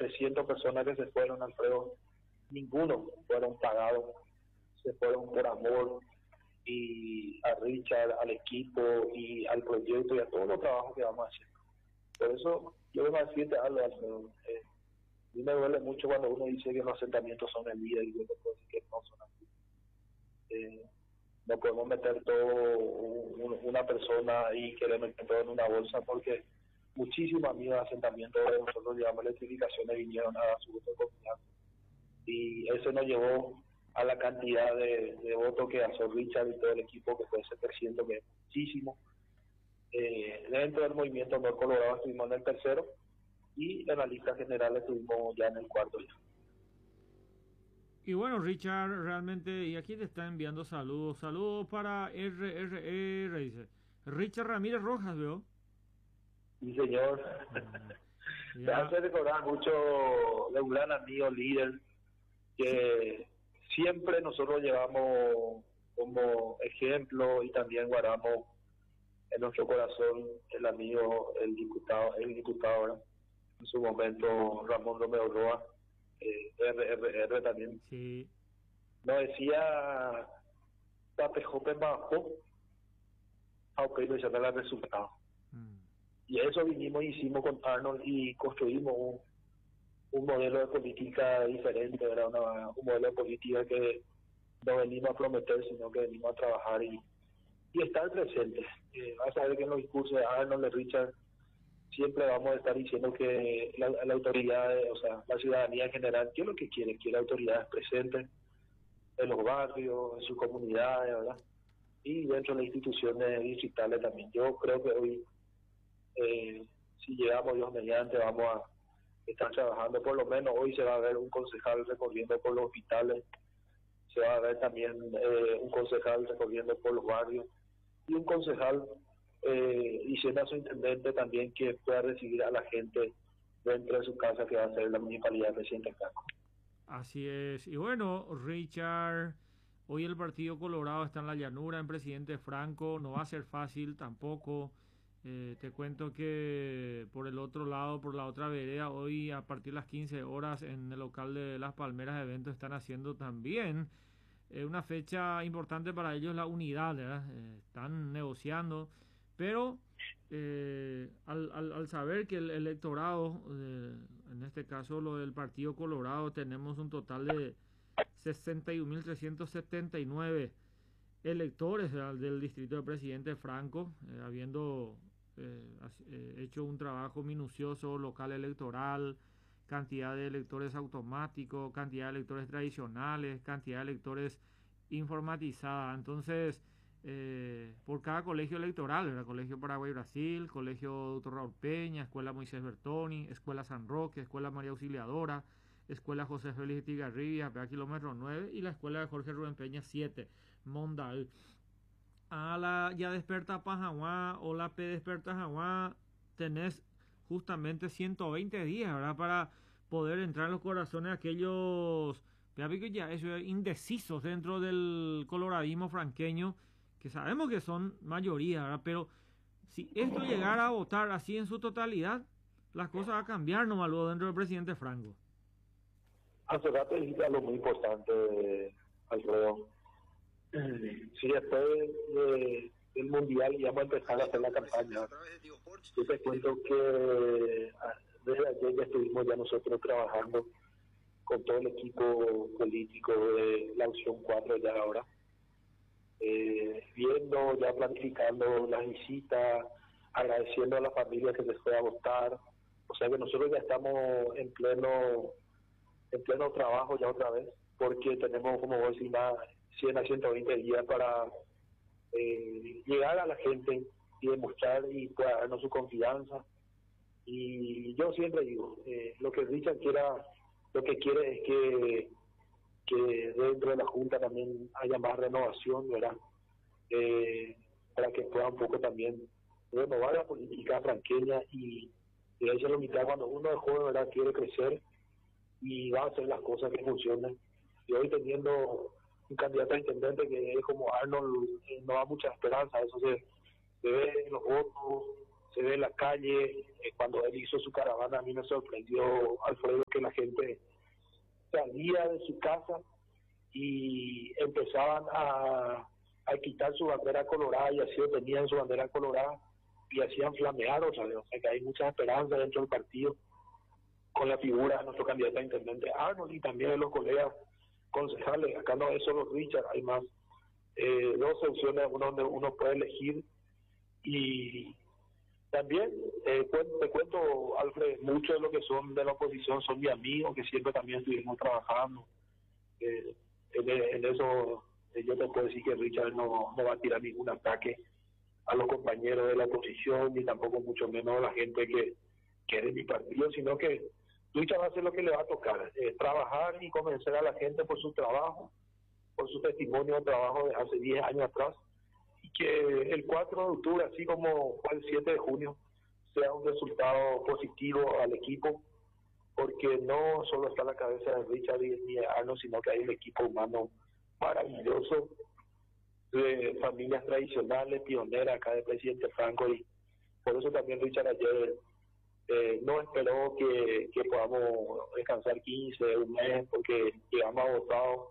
300 personas que se fueron, Alfredo, ninguno fueron pagados, se fueron por amor y a Richard, al equipo y al proyecto y a todos los trabajos que vamos a hacer. Por eso yo vengo a decirte algo, Alfredo. A mí me duele mucho cuando uno dice que los asentamientos son el día y yo te puedo decir que no son así. No podemos meter todo una persona y querer meter todo en una bolsa, porque muchísimos amigos de asentamiento de nosotros llevamos electrificaciones vinieron a dar su voto de confianza y eso nos llevó a la cantidad de votos que hace Richard y todo el equipo, que fue 700, que es muchísimo. Dentro del movimiento Honor Colorado estuvimos en el tercero y en la lista general estuvimos ya en el cuarto ya. Y bueno, Richard, realmente, y aquí te está enviando saludos. Saludos para RRR, dice. Richard Ramírez Rojas, veo. Sí, señor. Me hace recordar mucho de un gran amigo líder que siempre nosotros llevamos como ejemplo y también guardamos en nuestro corazón el amigo, el diputado ¿verdad? En su momento Ramón Romero Roa, RRR también. Sí. Nos decía Tapejope bajo aunque no se da el resultado. Y eso vinimos y hicimos con Arnold y construimos un modelo de política diferente, ¿verdad? Un modelo de política que no venimos a prometer, sino que venimos a trabajar y estar presentes. Vas a ver que en los discursos de Arnold, de Richard, siempre vamos a estar diciendo que la autoridad, o sea, la ciudadanía en general, ¿qué es lo que quiere? Quiere autoridades presentes en los barrios, en sus comunidades, ¿verdad? Y dentro de las instituciones distritales también. Yo creo que hoy, si llegamos Dios mediante, vamos a estar trabajando. Por lo menos hoy se va a ver un concejal recorriendo por los hospitales, se va a ver también un concejal recorriendo por los barrios y un concejal diciendo a su intendente también que pueda recibir a la gente dentro de su casa, que va a ser la municipalidad de Presidente Franco. Así es. Y bueno, Richard, hoy el Partido Colorado está en la llanura, en Presidente Franco, no va a ser fácil tampoco. Te cuento que por el otro lado, por la otra vereda, hoy a partir de las 15 horas en el local de Las Palmeras Eventos están haciendo también una fecha importante para ellos, la unidad, ¿verdad? Están negociando, pero al saber que el electorado, en este caso lo del Partido Colorado, tenemos un total de 61.379 electores del distrito de Presidente Franco, habiendo hecho un trabajo minucioso local electoral, cantidad de electores automáticos, cantidad de electores tradicionales, cantidad de electores informatizada. Entonces, por cada colegio electoral, ¿verdad? Colegio Paraguay Brasil, Colegio Dr. Raúl Peña, Escuela Moisés Bertoni, Escuela San Roque, Escuela María Auxiliadora, Escuela José Félix Tigarribia, PA Kilómetro 9 y la Escuela de Jorge Rubén Peña 7, Mondal. A la Ya Desperta Pajaguá o la P Desperta Jaguá tenés justamente 120 días, ¿verdad? Para poder entrar en los corazones de aquellos ya eso, indecisos dentro del coloradismo franqueño, que sabemos que son mayoría, ¿verdad? Pero si esto llegara a votar así en su totalidad, las cosas van a cambiar nomás luego dentro del presidente Franco. Hace rato dijiste algo muy importante, Alfredo. Si después del Mundial ya vamos a empezar a hacer la campaña. Yo te cuento que desde ayer ya estuvimos ya nosotros trabajando con todo el equipo político de la opción 4 ya ahora, viendo, ya planificando las visitas, agradeciendo a las familias que les fue a votar. O sea que nosotros ya estamos en pleno trabajo ya otra vez, porque tenemos, como vos decís, más 100 a 120 días para llegar a la gente y demostrar y pueda darnos su confianza. Y yo siempre digo, lo que Richard lo que quiere es que dentro de la Junta también haya más renovación, ¿verdad? Para que pueda un poco también renovar la política franqueña y eso es lo mitad cuando uno es joven, ¿verdad? Quiere crecer y va a hacer las cosas que funcionen. Y hoy teniendo un candidato a intendente que es como Arnold, no da mucha esperanza. Eso se ve en los votos, se ve en la calle. Cuando él hizo su caravana, a mí me sorprendió, Alfredo, que salía de su casa y empezaban a quitar su bandera colorada, y así tenían su bandera colorada y hacían flamear otra vez. O sea que hay mucha esperanza dentro del partido con la figura de nuestro candidato a intendente Arnold y también de los colegas concejales. Acá no es solo Richard, hay más dos opciones donde uno puede elegir. Y también te cuento, Alfred, muchos de los que son de la oposición son mis amigos, que siempre también estuvimos trabajando. En eso yo te puedo decir que Richard no va a tirar ningún ataque a los compañeros de la oposición, ni tampoco mucho menos a la gente que es de mi partido, sino que Richard va a hacer lo que le va a tocar, trabajar y convencer a la gente por su trabajo, por su testimonio de trabajo de hace 10 años atrás, y que el 4 de octubre, así como fue el 7 de junio, sea un resultado positivo al equipo, porque no solo está la cabeza de Richard y de Arnold, sino que hay un equipo humano maravilloso, de familias tradicionales, pioneras acá del presidente Franco, y por eso también Richard ayer no esperó que podamos descansar 15, un mes, porque llegamos agotados.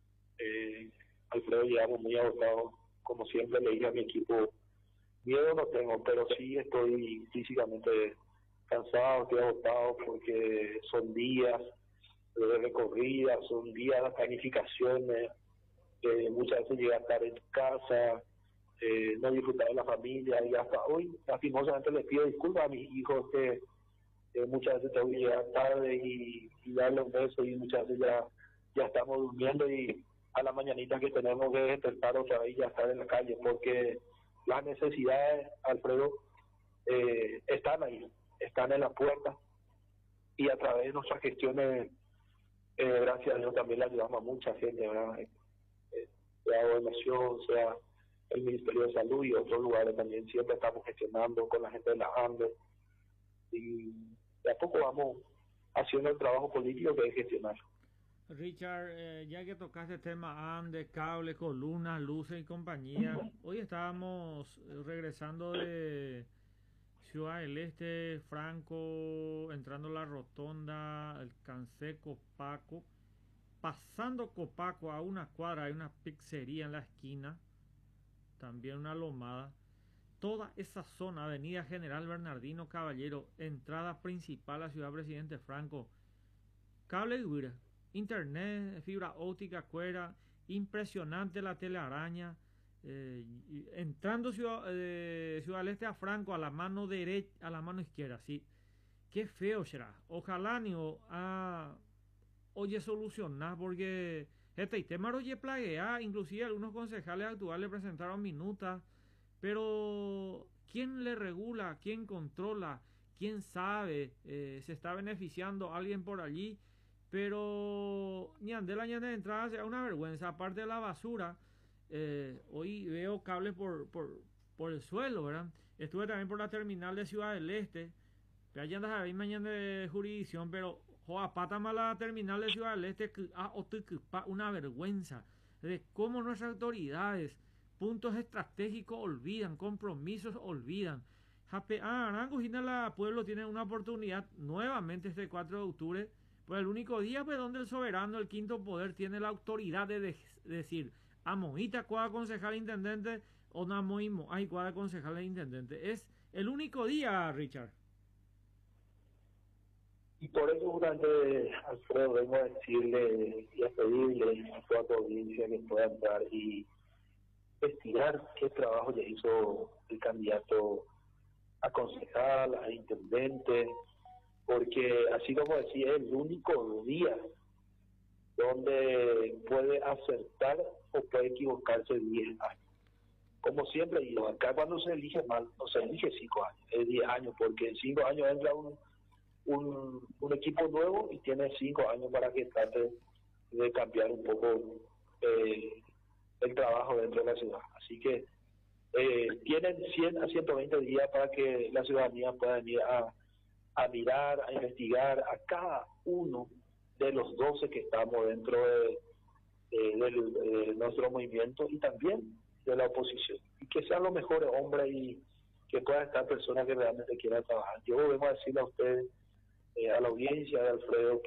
Alfredo, llegamos muy agotados. Como siempre le dije a mi equipo, miedo no tengo, pero sí estoy físicamente cansado, estoy agotado, porque son días de recorrida, son días de planificaciones, muchas veces llegar tarde en tu casa, no disfrutar de la familia, y hasta hoy lastimosamente les pido disculpas a mis hijos que muchas veces tengo que llegar tarde y darle un beso, y muchas veces ya estamos durmiendo y a la mañanita que tenemos que despertar otra vez y ya estar en la calle, porque las necesidades, Alfredo, están ahí, están en la puerta, y a través de nuestras gestiones, gracias a Dios, también le ayudamos a mucha gente, ¿verdad? Sea Gobernación, sea el Ministerio de Salud y otros lugares también, siempre estamos gestionando con la gente de la ANDE, y de a poco vamos haciendo el trabajo político que hay que gestionar. Richard, ya que tocaste el tema ANDE, cable, columnas, luces y compañía, hoy estábamos regresando de Ciudad del Este, Franco, entrando a la rotonda, alcancé Copaco, pasando Copaco a una cuadra, hay una pizzería en la esquina, también una lomada. Toda esa zona, Avenida General Bernardino Caballero, entrada principal a Ciudad Presidente Franco, cable de wire, internet, fibra óptica, cuera, impresionante la telaraña, entrando Ciudad del Este a Franco, a la mano derecha, a la mano izquierda, sí, qué feo será. Ojalá ni oye solucionar, porque este tema oye plaguea, inclusive algunos concejales actuales presentaron minutas, pero ¿quién le regula? ¿Quién controla? ¿Quién sabe? ¿Se está beneficiando alguien por allí? Pero ni andela ni de entrada sea una vergüenza. Aparte de la basura, hoy veo cables por el suelo, ¿verdad? Estuve también por la terminal de Ciudad del Este. Pero allá andas a ver mañana de jurisdicción, pero joa, pata mala terminal de Ciudad del Este, una vergüenza de cómo nuestras autoridades, puntos estratégicos olvidan, compromisos olvidan. Arango y la Pueblo tiene una oportunidad nuevamente este 4 de octubre, pues el único día pues donde el soberano, el quinto poder, tiene la autoridad de decir amoita cuada concejal intendente o namoimo hay cuada concejal intendente. Es el único día, Richard. Y por eso, justamente, Alfredo, vengo a decirle y a pedirle a toda tu audiencia que pueda entrar y investigar qué trabajo ya hizo el candidato a concejal, a intendente, porque así como decía, es el único día donde puede acertar o puede equivocarse 10 años. Como siempre digo, acá cuando se elige mal, no se elige 5 años, es 10 años, porque en 5 años entra un equipo nuevo y tiene 5 años para que trate de cambiar un poco el trabajo dentro de la ciudad. Así que tienen 100 a 120 días para que la ciudadanía pueda venir a mirar, a investigar a cada uno de los 12 que estamos dentro de nuestro movimiento y también de la oposición. Y que sean los mejores hombres y que puedan estar personas que realmente quieran trabajar. Yo vengo a decirle a ustedes, a la audiencia de Alfredo,